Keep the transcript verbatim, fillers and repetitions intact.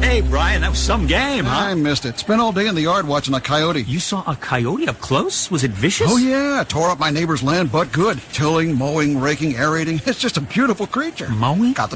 Hey, Brian, that was some game, huh? I missed it. Spent all day in the yard watching a coyote. You saw a coyote up close? Was it vicious? Oh, yeah. Tore up my neighbor's land, but good. Tilling, mowing, raking, aerating. It's just a beautiful creature. Mowing? Got the